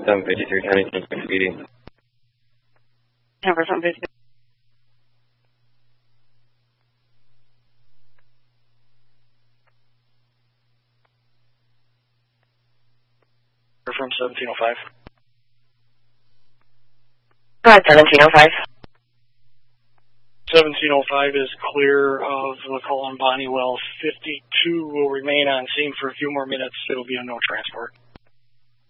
753, Huntington, speeding. Number 753. From 1705. Go ahead, 1705. 1705 is clear of the call on Bonnie Well. 52 will remain on scene for a few more minutes. It'll be a no transport.